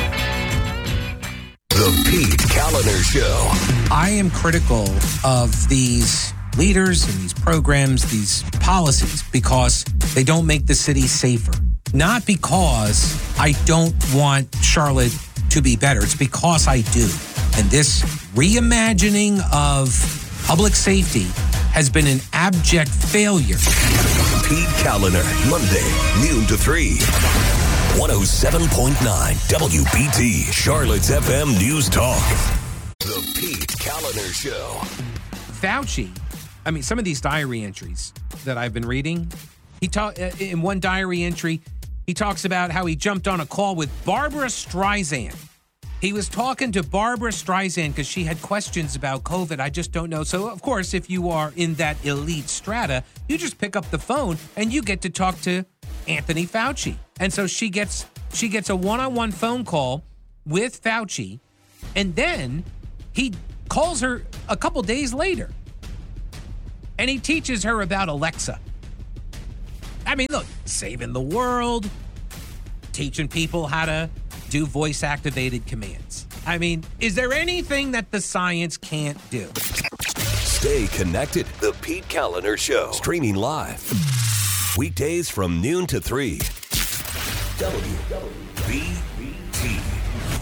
The Pete Kaliner Show. I am critical of these leaders and these programs, these policies, because they don't make the city safer. Not because I don't want Charlotte to be better. It's because I do. And this reimagining of public safety has been an abject failure. Pete Kaliner, Monday, noon to 3. 107.9 WBT, Charlotte's FM News Talk. The Pete Kaliner Show. Fauci, some of these diary entries that I've been reading, in one diary entry, he talks about how he jumped on a call with Barbara Streisand. He was talking to Barbara Streisand because she had questions about COVID. I just don't know. So, of course, if you are in that elite strata, you just pick up the phone and you get to talk to Anthony Fauci. And so she gets a one-on-one phone call with Fauci, and then he calls her a couple days later, and he teaches her about Alexa. Look, saving the world, teaching people how to do voice-activated commands. Is there anything that the science can't do? Stay connected. The Pete Kaliner Show. Streaming live. Weekdays from noon to 3. WBT.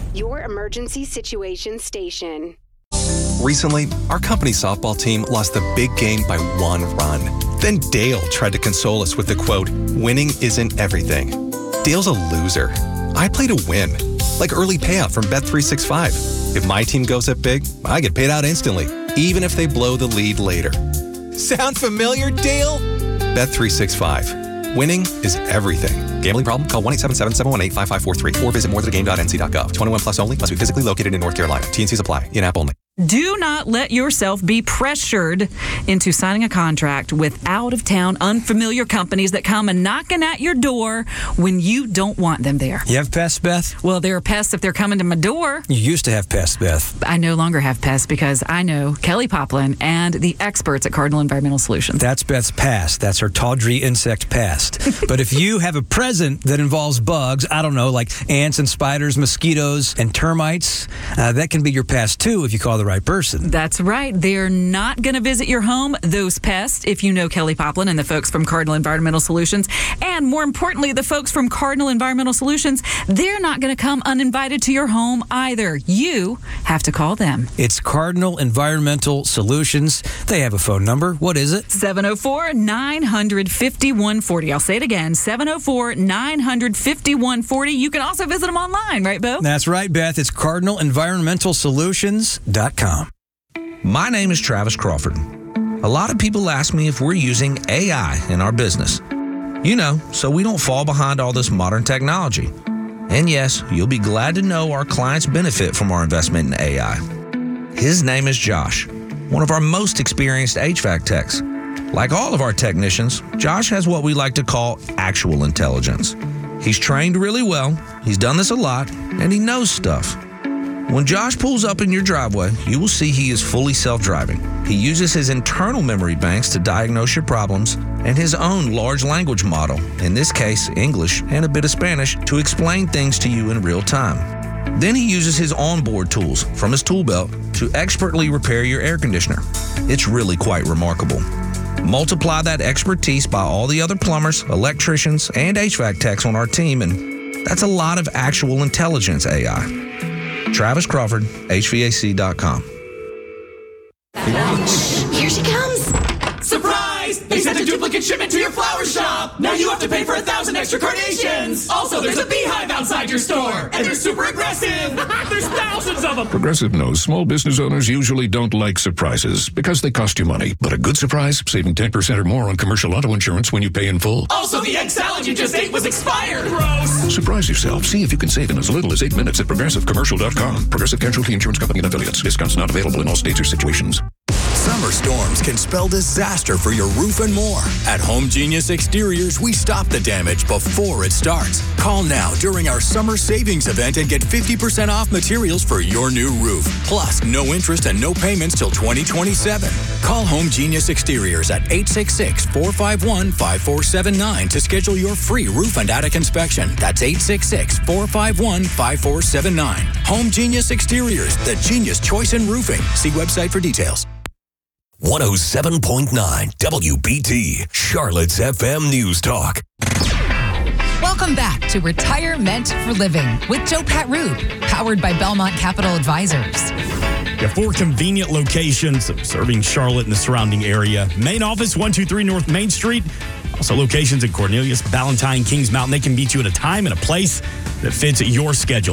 your emergency situation station. Recently, our company softball team lost the big game by 1 run. Then Dale tried to console us with the quote, "Winning isn't everything." Dale's a loser. I play to win, like early payout from Bet365. If my team goes up big, I get paid out instantly, even if they blow the lead later. Sound familiar, Dale? Bet365. Winning is everything. Gambling problem? Call 1-877-718-5543 or visit morethanagame.nc.gov. 21 plus only. Must be physically located in North Carolina. T&Cs apply. In-app only. Do not let yourself be pressured into signing a contract with out-of-town, unfamiliar companies that come and knocking at your door when you don't want them there. You have pests, Beth? Well, there are pests if they're coming to my door. You used to have pests, Beth. I no longer have pests because I know Kelly Poplin and the experts at Cardinal Environmental Solutions. That's Beth's past. That's her tawdry insect past. But if you have a present that involves bugs, I don't know, like ants and spiders, mosquitoes, and termites, that can be your past too if you call the right person. That's right. They're not going to visit your home, those pests, if you know Kelly Poplin and the folks from Cardinal Environmental Solutions. And more importantly, the folks from Cardinal Environmental Solutions, they're not going to come uninvited to your home either. You have to call them. It's Cardinal Environmental Solutions. They have a phone number. What is it? 704-950-5140. I'll say it again, 704-950-5140. You can also visit them online, right, Bo? That's right, Beth. It's CardinalEnvironmentalSolutions.com. My name is Travis Crawford. A lot of people ask me if we're using AI in our business. You know, so we don't fall behind all this modern technology. And yes, you'll be glad to know our clients benefit from our investment in AI. His name is Josh, one of our most experienced HVAC techs. Like all of our technicians, Josh has what we like to call actual intelligence. He's trained really well, he's done this a lot, and he knows stuff. When Josh pulls up in your driveway, you will see he is fully self-driving. He uses his internal memory banks to diagnose your problems and his own large language model, in this case, English and a bit of Spanish, to explain things to you in real time. Then he uses his onboard tools from his tool belt to expertly repair your air conditioner. It's really quite remarkable. Multiply that expertise by all the other plumbers, electricians, and HVAC techs on our team, and that's a lot of actual intelligence AI. Travis Crawford, HVAC.com. Here she comes. Surprise! They sent a duplicate shipment to your flower shop. Now you have to pay for 1,000 extra carnations. Also, there's a beehive outside your store, and they're super aggressive. There's thousands of them. Progressive knows small business owners usually don't like surprises because they cost you money. But a good surprise, saving 10% or more on commercial auto insurance when you pay in full. Also, the egg salad you just ate was expired. Gross. Surprise yourself. See if you can save in as little as 8 minutes at progressivecommercial.com. Progressive Casualty Insurance Company and affiliates. Discounts not available in all states or situations. Summer storms can spell disaster for your roof and more. At Home Genius Exteriors, we stop the damage before it starts. Call now during our summer savings event and get 50% off materials for your new roof. Plus, no interest and no payments till 2027. Call Home Genius Exteriors at 866-451-5479 to schedule your free roof and attic inspection. That's 866-451-5479. Home Genius Exteriors, the genius choice in roofing. See website for details. 107.9 WBT, Charlotte's FM News Talk. Welcome back to Retirement for Living with Joe Pat Root, powered by Belmont Capital Advisors. Yeah, 4 convenient locations serving Charlotte and the surrounding area. Main office, 123 North Main Street. Also locations in Cornelius, Ballantyne, Kings Mountain. They can meet you at a time and a place that fits your schedule.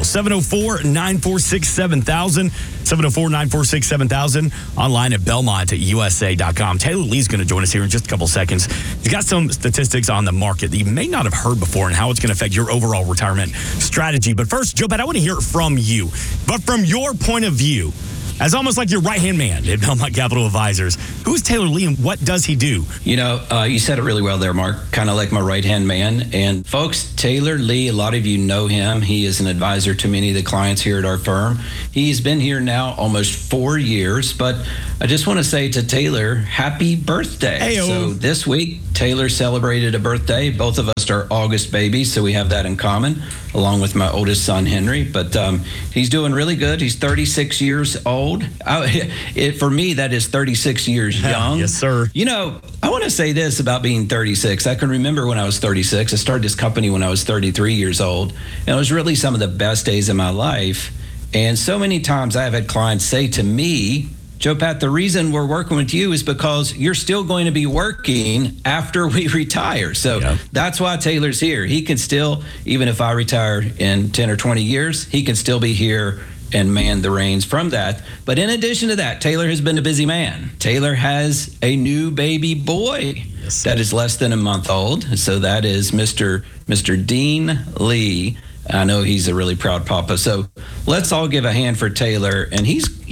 704-946-7000. 704-946-7000. Online at BelmontUSA.com. Taylor Lee's going to join us here in just a couple seconds. He's got some statistics on the market that you may not have heard before and how it's going to affect your overall retirement strategy. But first, Joe Pat, I want to hear it from you. But from your point of view, as almost like your right-hand man at Belmont Capital Advisors, who's Taylor Lee and what does he do? You know, you said it really well there, Mark. Kind of like my right-hand man. And folks, Taylor Lee, a lot of you know him. He is an advisor to many of the clients here at our firm. He's been here now almost 4 years. But I just want to say to Taylor, happy birthday. Hey-o. So this week, Taylor celebrated a birthday. Both of us are August babies, so we have that in common, along with my oldest son, Henry. But he's doing really good. He's 36 years old. For me, that is 36 years young. Yes, sir. You know, I want to say this about being 36. I can remember when I was 36. I started this company when I was 33 years old. And it was really some of the best days of my life. And so many times I've had clients say to me, Joe Pat, the reason we're working with you is because you're still going to be working after we retire. So that's why Taylor's here. He can still, even if I retire in 10 or 20 years, he can still be here and man the reins from that. But in addition to that, Taylor has been a busy man. Taylor has a new baby boy that is less than a month old. So that is Mr. Dean Lee. I know he's a really proud papa. So let's all give a hand for Taylor. And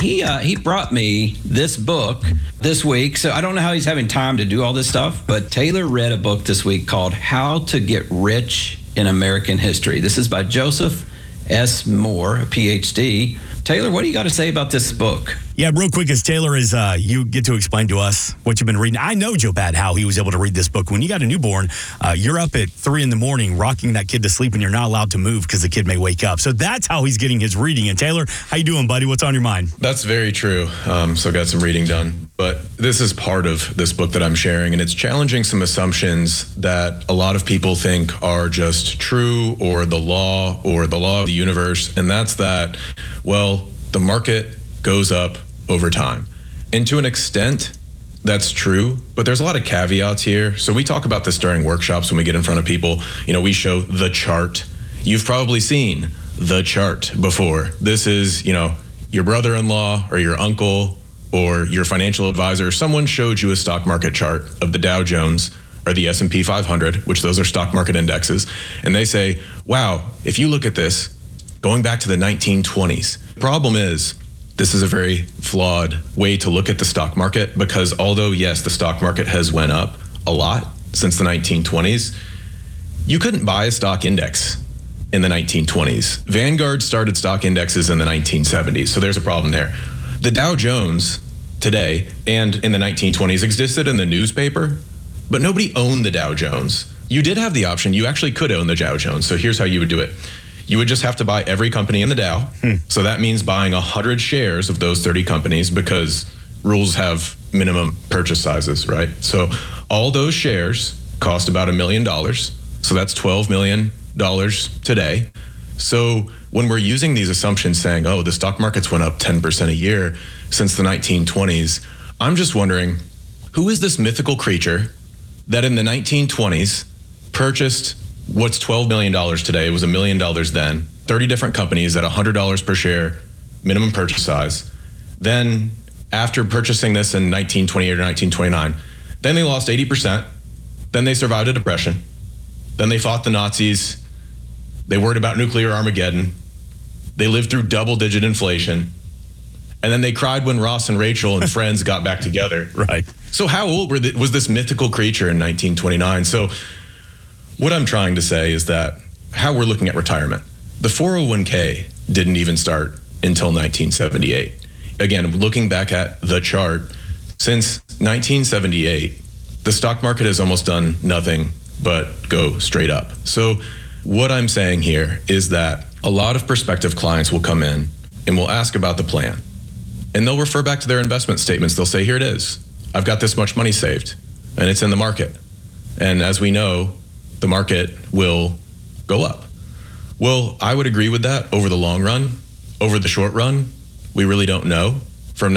he brought me this book this week. So I don't know how he's having time to do all this stuff, but Taylor read a book this week called How to Get Rich in American History. This is by Joseph S. Moore, a PhD. Taylor, what do you got to say about this book? Yeah, real quick, as Taylor is, you get to explain to us what you've been reading. I know, Joe Pat, how he was able to read this book. When you got a newborn, you're up at 3 a.m, rocking that kid to sleep, and you're not allowed to move because the kid may wake up. So that's how he's getting his reading. And Taylor, how you doing, buddy? What's on your mind? That's very true. So I got some reading done. But this is part of this book that I'm sharing, and it's challenging some assumptions that a lot of people think are just true or the law of the universe. And that's that, well, the market goes up over time. And to an extent, that's true, but there's a lot of caveats here. So we talk about this during workshops when we get in front of people. You know, we show the chart. You've probably seen the chart before. This is, you know, your brother-in-law or your uncle or your financial advisor. Someone showed you a stock market chart of the Dow Jones or the S&P 500, which those are stock market indexes. And they say, wow, if you look at this, going back to the 1920s, the problem is, this is a very flawed way to look at the stock market because although, yes, the stock market has went up a lot since the 1920s, you couldn't buy a stock index in the 1920s. Vanguard started stock indexes in the 1970s, so there's a problem there. The Dow Jones today and in the 1920s existed in the newspaper, but nobody owned the Dow Jones. You did have the option. You actually could own the Dow Jones, so here's how you would do it. You would just have to buy every company in the Dow. So that means buying 100 shares of those 30 companies because rules have minimum purchase sizes, right? So all those shares cost about $1 million. So that's $12 million today. So when we're using these assumptions saying, oh, the stock markets went up 10% a year since the 1920s, I'm just wondering, who is this mythical creature that in the 1920s purchased what's $12 million today? It was $1 million then. 30 different companies at $100 per share, minimum purchase size. Then after purchasing this in 1928 or 1929, then they lost 80%. Then they survived a depression. Then they fought the Nazis. They worried about nuclear Armageddon. They lived through double-digit inflation. And then they cried when Ross and Rachel and Friends got back together. Right. So how old was this mythical creature in 1929? So what I'm trying to say is that how we're looking at retirement. The 401k didn't even start until 1978. Again, looking back at the chart, since 1978, the stock market has almost done nothing but go straight up. So what I'm saying here is that a lot of prospective clients will come in and will ask about the plan. And they'll refer back to their investment statements. They'll say, here it is. I've got this much money saved and it's in the market. And as we know, the market will go up. Well, I would agree with that over the long run. Over the short run, we really don't know. From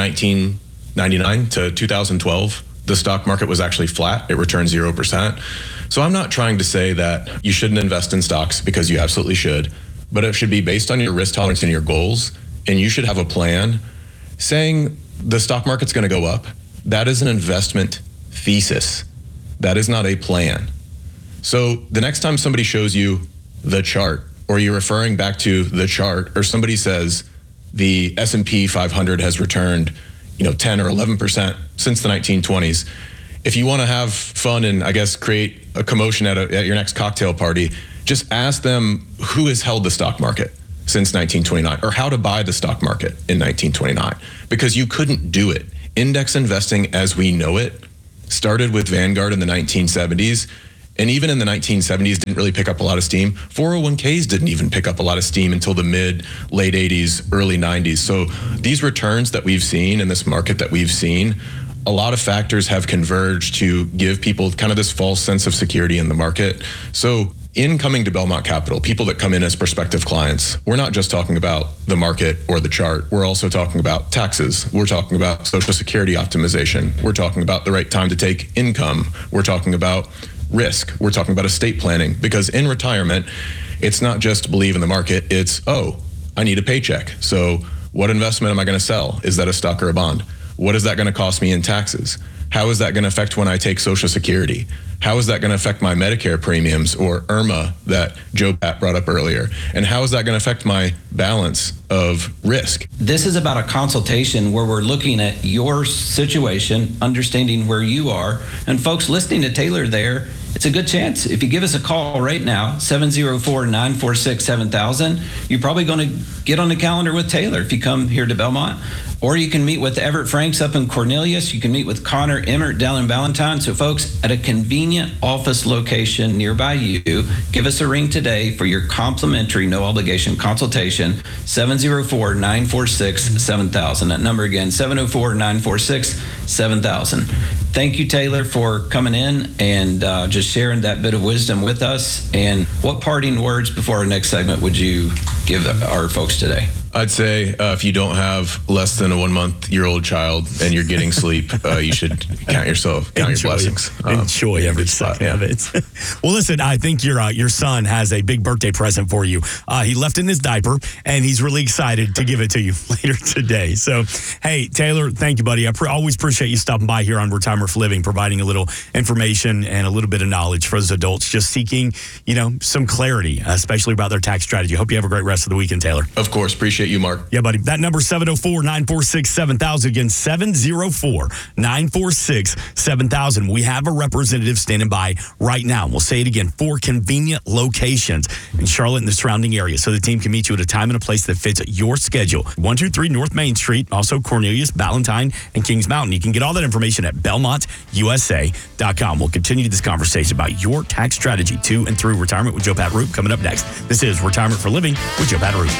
1999 to 2012, the stock market was actually flat. It returned 0%. So I'm not trying to say that you shouldn't invest in stocks, because you absolutely should, but it should be based on your risk tolerance and your goals. And you should have a plan saying the stock market's going to go up. That is an investment thesis. That is not a plan. So the next time somebody shows you the chart, or you're referring back to the chart, or somebody says the S&P 500 has returned, 10 or 11% since the 1920s, if you want to have fun and I guess create a commotion at your next cocktail party, just ask them who has held the stock market since 1929, or how to buy the stock market in 1929, because you couldn't do it. Index investing as we know it started with Vanguard in the 1970s. And even in the 1970s, didn't really pick up a lot of steam. 401ks didn't even pick up a lot of steam until the late 80s, early 90s. So these returns that we've seen in this market that we've seen, a lot of factors have converged to give people kind of this false sense of security in the market. So in coming to Belmont Capital, people that come in as prospective clients, we're not just talking about the market or the chart. We're also talking about taxes. We're talking about Social Security optimization. We're talking about the right time to take income. We're talking about risk. We're talking about estate planning. Because in retirement, it's not just believe in the market. It's, I need a paycheck. So what investment am I going to sell? Is that a stock or a bond? What is that going to cost me in taxes? How is that going to affect when I take Social Security? How is that going to affect my Medicare premiums or IRMA that Joe Pat brought up earlier? And how is that going to affect my balance of risk? This is about a consultation where we're looking at your situation, understanding where you are. And folks listening to Taylor there, it's a good chance. If you give us a call right now, 704-946-7000, you're probably going to get on the calendar with Taylor if you come here to Belmont. Or you can meet with Everett Franks up in Cornelius. You can meet with Connor Emmert down in Ballantyne. So folks, at a convenient office location nearby you, give us a ring today for your complimentary, no obligation consultation, 704-946-7000. That number again, 704-946-7000. Thank you, Taylor, for coming in and just sharing that bit of wisdom with us. And what parting words before our next segment would you give our folks today? I'd say if you don't have less than a 1-month-old child and you're getting sleep, you should count your blessings. Enjoy every second of it. Well, listen, I think your son has a big birthday present for you. He left in his diaper, and he's really excited to give it to you later today. So, hey, Taylor, thank you, buddy. I always appreciate you stopping by here on Retirement for Living, providing a little information and a little bit of knowledge for those adults just seeking, some clarity, especially about their tax strategy. Hope you have a great rest of the weekend, Taylor. Of course. Appreciate you, Mark. Yeah, buddy. That number 704-946-7000. Again, 704-946-7000. We have a representative standing by right now. We'll say it again. 4 convenient locations in Charlotte and the surrounding area, so the team can meet you at a time and a place that fits your schedule. 123 North Main Street, also Cornelius, Ballantyne, and Kings Mountain. You can get all that information at BelmontUSA.com. We'll continue this conversation about your tax strategy to and through retirement with Joe Pat Roop coming up next. This is Retirement for Living with Joe Pat Roop.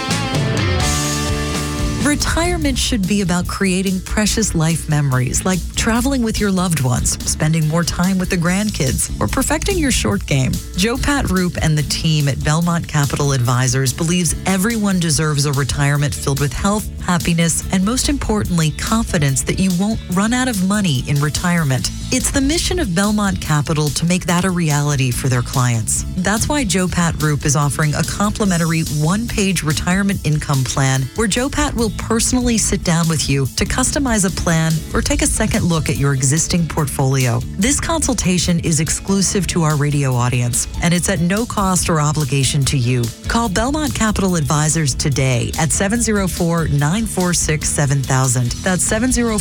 Retirement should be about creating precious life memories, like traveling with your loved ones, spending more time with the grandkids, or perfecting your short game. Joe Pat Roop and the team at Belmont Capital Advisors believes everyone deserves a retirement filled with health, happiness, and most importantly, confidence that you won't run out of money in retirement. It's the mission of Belmont Capital to make that a reality for their clients. That's why Joe Pat Roop is offering a complimentary 1-page retirement income plan where Joe Pat will personally sit down with you to customize a plan or take a second look at your existing portfolio. This consultation is exclusive to our radio audience, and it's at no cost or obligation to you. Call Belmont Capital Advisors today at 704-946-7000. That's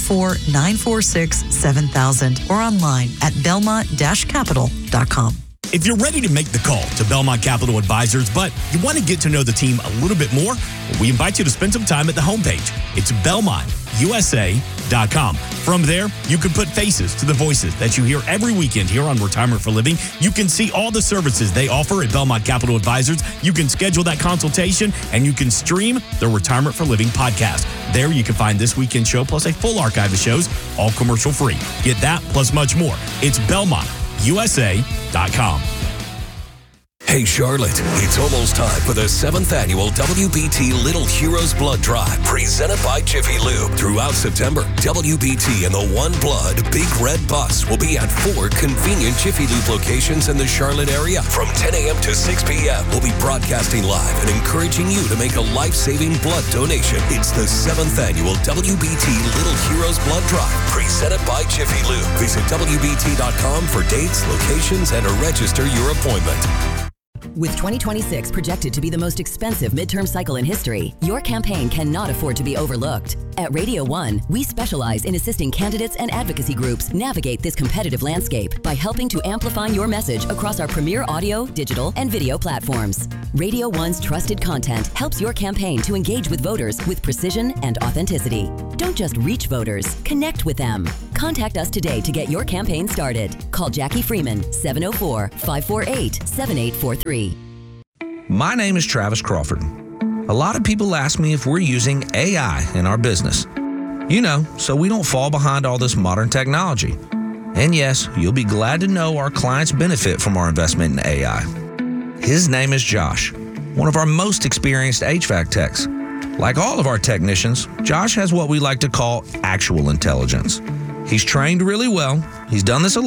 704-946-7000. Or online at belmont-capital.com. If you're ready to make the call to Belmont Capital Advisors, but you want to get to know the team a little bit more, we invite you to spend some time at the homepage. It's BelmontUSA.com. From there, you can put faces to the voices that you hear every weekend here on Retirement for Living. You can see all the services they offer at Belmont Capital Advisors. You can schedule that consultation, and you can stream the Retirement for Living podcast. There you can find this weekend show plus a full archive of shows, all commercial free. Get that plus much more. It's BelmontUSA.com. Hey, Charlotte, it's almost time for the 7th annual WBT Little Heroes Blood Drive, presented by Jiffy Lube. Throughout September, WBT and the One Blood Big Red Bus will be at 4 convenient Jiffy Lube locations in the Charlotte area. From 10 a.m. to 6 p.m., we'll be broadcasting live and encouraging you to make a life-saving blood donation. It's the 7th annual WBT Little Heroes Blood Drive, presented by Jiffy Lube. Visit WBT.com for dates, locations, and to register your appointment. With 2026 projected to be the most expensive midterm cycle in history, your campaign cannot afford to be overlooked. At Radio 1, we specialize in assisting candidates and advocacy groups navigate this competitive landscape by helping to amplify your message across our premier audio, digital, and video platforms. Radio 1's trusted content helps your campaign to engage with voters with precision and authenticity. Don't just reach voters, connect with them. Contact us today to get your campaign started. Call Jackie Freeman, 704-548-7843. My name is Travis Crawford. A lot of people ask me if we're using AI in our business. So we don't fall behind all this modern technology. And yes, you'll be glad to know our clients benefit from our investment in AI. His name is Josh, one of our most experienced HVAC techs. Like all of our technicians, Josh has what we like to call actual intelligence. He's trained really well. He's done this a